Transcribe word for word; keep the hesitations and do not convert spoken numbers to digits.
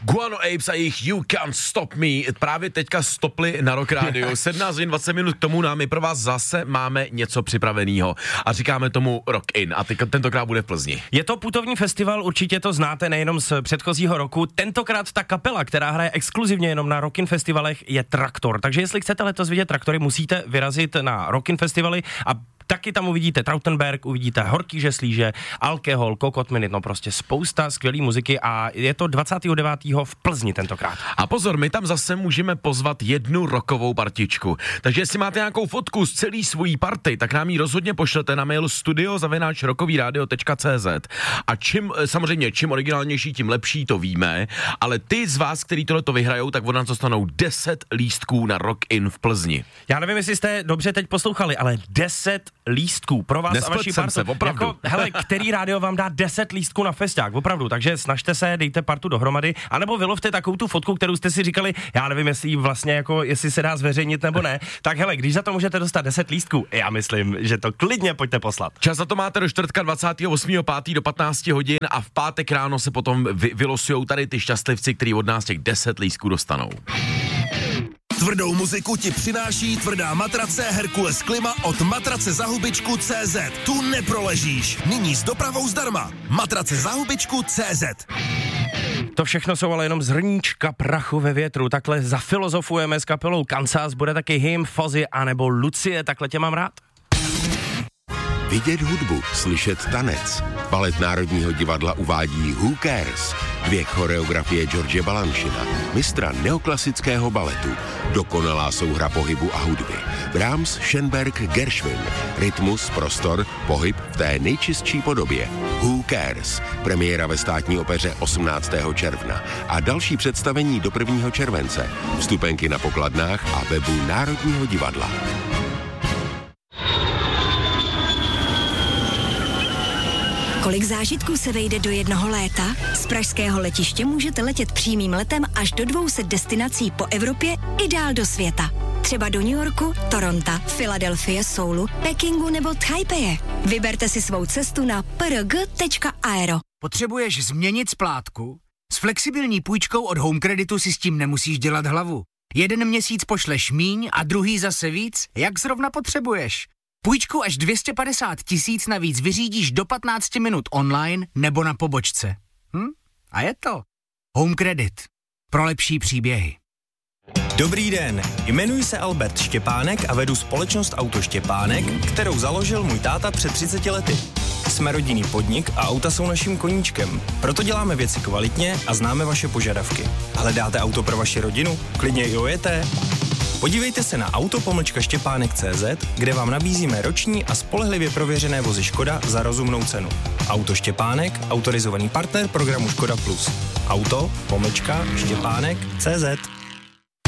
Guano Apes a jejich You Can't Stop Me právě teďka stopli na Rock Radio. sedmnáct hodin dvacet minut k tomu nám my pro vás zase máme něco připraveného a říkáme tomu Rock In a teď, tentokrát bude v Plzni. Je to putovní festival, určitě to znáte nejenom z předchozího roku. Tentokrát ta kapela, která hraje exkluzivně jenom na Rock In festivalech, je Traktor. Takže jestli chcete letos vidět Traktory, musíte vyrazit na Rock In festivaly a taky tam uvidíte Trautenberg, uvidíte Horký žeslíže, Alkohol, Kokot Minute, no prostě spousta skvělý muziky a je to dvacátého devátého v Plzni tentokrát. A pozor, my tam zase můžeme pozvat jednu rockovou partičku. Takže jestli máte nějakou fotku z celý svojí party, tak nám ji rozhodně pošlete na mail studio zavináč rockovyradio tečka cé zet. A čím, samozřejmě, čím originálnější, tím lepší, to víme, ale ty z vás, kteří tohleto vyhrajou, tak od nás dostanou deset lístků na Rock In v Plzni. Já nevím, jestli jste dobře teď poslouchali, ale deset lístků pro vás Nesplet a vaši jsem partu. se, opravdu. Jako, hele, který rádio vám dá deset lístků na festiák, opravdu, takže snažte se, dejte partu dohromady, anebo vylovte takovou tu fotku, kterou jste si říkali, já nevím, jestli ji vlastně jako, jestli se dá zveřejnit nebo ne, tak hele, když za to můžete dostat deset lístků, já myslím, že to klidně pojďte poslat. Čas za to máte do čtvrtka dvacátého osmého pátého do patnácti hodin a v pátek ráno se potom vy, vylosujou tady ty šťastlivci, kteří od nás těch deset lístků dostanou. Tvrdou muziku ti přináší tvrdá matrace Herkules Klima od matrace za hubičku tečka cé zet. Tu neproležíš. Nyní s dopravou zdarma. Matrace za hubičku tečka cé zet. To všechno jsou ale jenom zrníčka prachu ve větru. Takhle zafilozofujeme s kapelou Kansas, bude taky Him, Fozzy anebo Lucie, takhle tě mám rád. Vidět hudbu, slyšet tanec. Balet Národního divadla uvádí Who Cares? Dvě choreografie George Balanchina, mistra neoklasického baletu, dokonalá souhra pohybu a hudby. Brahms, Schönberg, Gershwin, rytmus, prostor, pohyb v té nejčistší podobě. Who Cares? Premiéra ve Státní opeře osmnáctého června a další představení do prvního července. Vstupenky na pokladnách a webu Národního divadla. Kolik zážitků se vejde do jednoho léta? Z pražského letiště můžete letět přímým letem až do dvou set destinací po Evropě i dál do světa. Třeba do New Yorku, Toronto, Filadelfie, Soulu, Pekingu nebo Taipeje. Vyberte si svou cestu na p r g tečka aero. Potřebuješ změnit splátku? S flexibilní půjčkou od Home Creditu si s tím nemusíš dělat hlavu. Jeden měsíc pošleš míň a druhý zase víc, jak zrovna potřebuješ. Půjčku až dvě stě padesát tisíc navíc vyřídíš do patnáct minut online nebo na pobočce. Hm? A je to. Home Credit. Pro lepší příběhy. Dobrý den, jmenuji se Albert Štěpánek a vedu společnost Auto Štěpánek, kterou založil můj táta před třiceti lety. Jsme rodinný podnik a auta jsou naším koníčkem. Proto děláme věci kvalitně a známe vaše požadavky. Hledáte auto pro vaši rodinu? Klidně i ojeté? Podívejte se na auto pomlčka štěpánek tečka cé zet, kde vám nabízíme roční a spolehlivě prověřené vozy Škoda za rozumnou cenu. Auto Štěpánek, autorizovaný partner programu Škoda Plus. Auto pomlčka štěpánek tečka cé zet.